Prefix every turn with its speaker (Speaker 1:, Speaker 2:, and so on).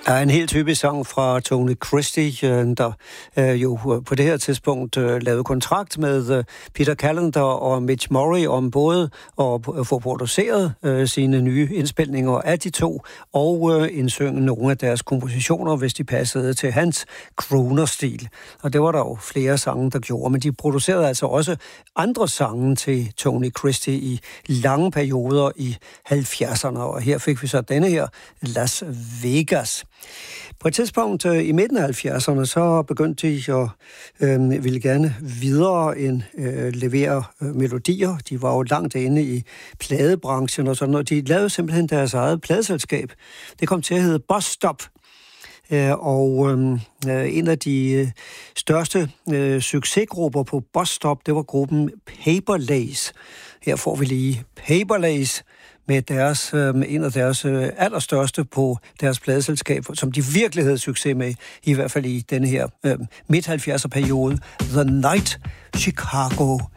Speaker 1: er en helt typisk sang fra Tony Christie, der jo på det her tidspunkt lavede kontrakt med Peter Callender og Mitch Murray om både at få produceret sine nye indspilninger af de to, og indsynge nogle af deres kompositioner, hvis de passede til hans crooner-stil. Og det var der jo flere sange, der gjorde, men de producerede altså også andre sange til Tony Christie i lange perioder i 70'erne, og her fik vi så denne her, Las Vegas. På et tidspunkt i midten af 70'erne, så begyndte de at ville gerne videre end levere melodier. De var jo langt inde i pladebranchen og sådan noget. De lavede simpelthen deres eget pladeselskab. Det kom til at hedde Bus Stop. Og en af de største succesgrupper på Bus Stop, det var gruppen Paper Lace. Her får vi lige Paper Lace med deres, en af deres allerstørste på deres pladeselskab, som de virkelig havde succes med, i hvert fald i denne her midt-70'er periode, The Night Chicago